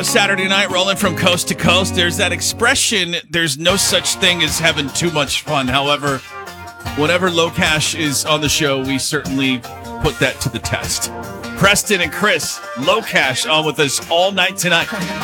Saturday night rolling from coast to coast. There's that expression, there's no such thing as having too much fun. However, whenever Locash is on the show, we certainly put that to the test. Preston and Chris, Locash on with us all night tonight.